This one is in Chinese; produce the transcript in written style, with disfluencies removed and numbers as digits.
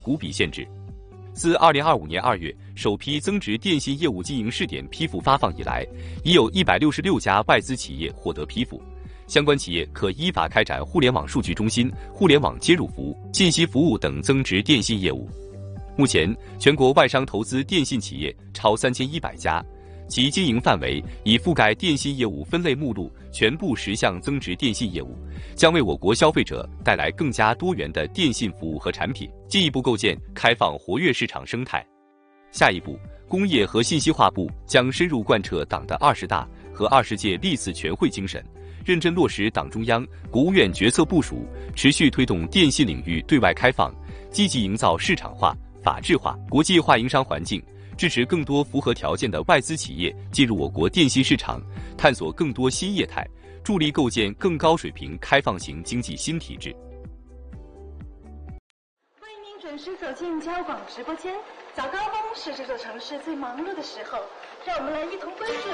股比限制。自2025年2月首批增值电信业务经营试点批复发放以来，已有166家外资企业获得批复。相关企业可依法开展互联网数据中心、互联网接入服务、信息服务等增值电信业务。目前，全国外商投资电信企业超3100家，其经营范围已覆盖电信业务分类目录全部10项增值电信业务，将为我国消费者带来更加多元的电信服务和产品，进一步构建开放活跃市场生态。下一步，工业和信息化部将深入贯彻党的20大和20届历次全会精神，认真落实党中央、国务院决策部署，持续推动电信领域对外开放，积极营造市场化、法治化、国际化营商环境，支持更多符合条件的外资企业进入我国电信市场，探索更多新业态，助力构建更高水平开放型经济新体制。 欢迎您准时走进交广直播间。早高峰是这座城市最忙碌的时候，让我们来一同关注